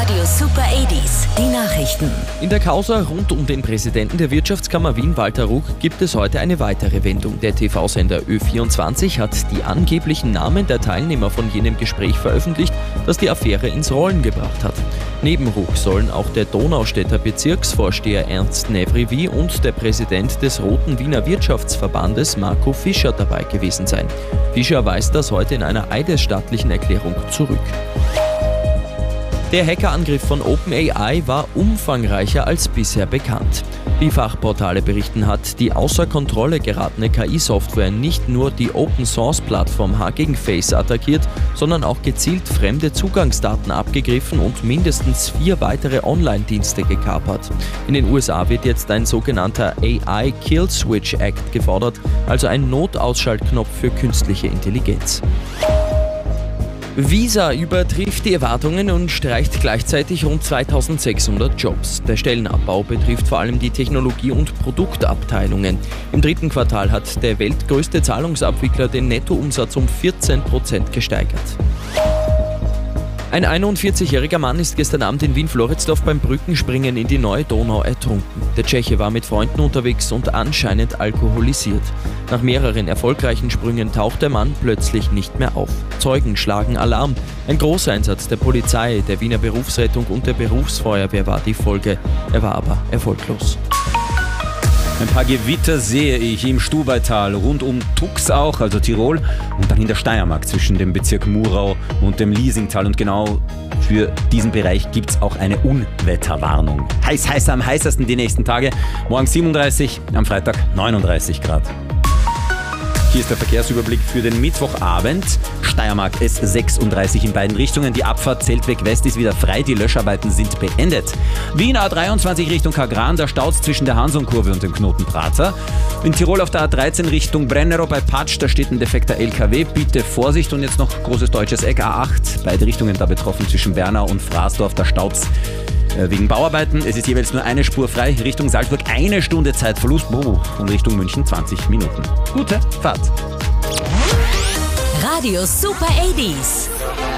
Radio Super 80s, die Nachrichten. In der Causa rund um den Präsidenten der Wirtschaftskammer Wien, Walter Ruck, gibt es heute eine weitere Wendung. Der TV-Sender Ö24 hat die angeblichen Namen der Teilnehmer von jenem Gespräch veröffentlicht, das die Affäre ins Rollen gebracht hat. Neben Ruck sollen auch der Donaustädter Bezirksvorsteher Ernst Nevrivi und der Präsident des Roten Wiener Wirtschaftsverbandes Marco Fischer dabei gewesen sein. Fischer weist das heute in einer eidesstattlichen Erklärung zurück. Der Hackerangriff von OpenAI war umfangreicher als bisher bekannt. Wie Fachportale berichten, hat die außer Kontrolle geratene KI-Software nicht nur die Open-Source-Plattform Hugging Face attackiert, sondern auch gezielt fremde Zugangsdaten abgegriffen und mindestens 4 weitere Online-Dienste gekapert. In den USA wird jetzt ein sogenannter AI Kill Switch Act gefordert, also ein Notausschaltknopf für künstliche Intelligenz. Visa übertrifft die Erwartungen und streicht gleichzeitig rund 2600 Jobs. Der Stellenabbau betrifft vor allem die Technologie- und Produktabteilungen. Im 3. Quartal hat der weltgrößte Zahlungsabwickler den Nettoumsatz um 14% gesteigert. Ein 41-jähriger Mann ist gestern Abend in Wien-Floridsdorf beim Brückenspringen in die neue Donau ertrunken. Der Tscheche war mit Freunden unterwegs und anscheinend alkoholisiert. Nach mehreren erfolgreichen Sprüngen taucht der Mann plötzlich nicht mehr auf. Zeugen schlagen Alarm. Ein Großeinsatz der Polizei, der Wiener Berufsrettung und der Berufsfeuerwehr war die Folge. Er war aber erfolglos. Ein paar Gewitter sehe ich im Stubaital, rund um Tux auch, also Tirol, und dann in der Steiermark zwischen dem Bezirk Murau und dem Liesingtal. Und genau für diesen Bereich gibt es auch eine Unwetterwarnung. Heiß, am heißesten die nächsten Tage. Morgen 37, am Freitag 39 Grad. Hier ist der Verkehrsüberblick für den Mittwochabend. Steiermark S36 in beiden Richtungen. Die Abfahrt Zeltweg West ist wieder frei. Die Löscharbeiten sind beendet. Wien A23 Richtung Kagran. Da staut zwischen der Hansonkurve und dem Knoten Prater. In Tirol auf der A13 Richtung Brennero bei Patsch. Da steht ein defekter LKW. Bitte Vorsicht. Und jetzt noch großes deutsches Eck A8. Beide Richtungen da betroffen zwischen Bernau und Fraßdorf. Da staut's wegen Bauarbeiten. Es ist jeweils nur eine Spur frei. Richtung Salzburg 1 Stunde Zeitverlust. Und Richtung München 20 Minuten. Gute Fahrt. Radio Super 80s.